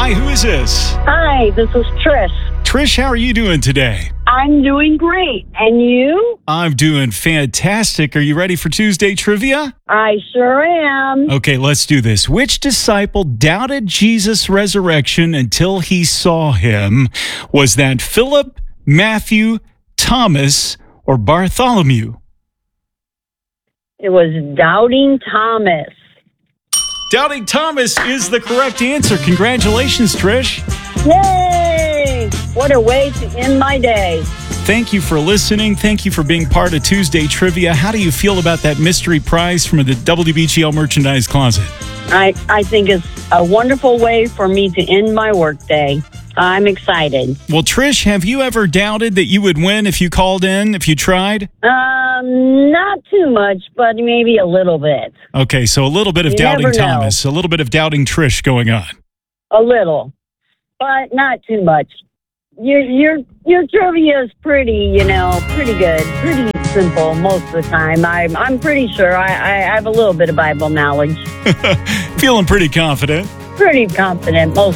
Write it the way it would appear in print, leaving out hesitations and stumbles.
Hi, who is this? Hi, this is Trish. Trish, how are you doing today? I'm doing great. And you? I'm doing fantastic. Are you ready for Tuesday trivia? I sure am. Okay, let's do this. Which disciple doubted Jesus' resurrection until he saw him? Was that Philip, Matthew, Thomas, or Bartholomew? It was Doubting Thomas. Doubting Thomas is the correct answer. Congratulations, Trish. Yay! What a way to end my day. Thank you for listening. Thank you for being part of Tuesday Trivia. How do you feel about that mystery prize from the WBGL Merchandise Closet? I think it's a wonderful way for me to end my workday. I'm excited. Well, Trish, have you ever doubted that you would win if you called in, if you tried? Not too much, but maybe a little bit. Okay, so a little bit of You doubting never know. Thomas, a little bit of doubting Trish going on. A little, but not too much. Your trivia is pretty good, pretty simple most of the time. I'm pretty sure I have a little bit of Bible knowledge. Feeling pretty confident. Pretty confident most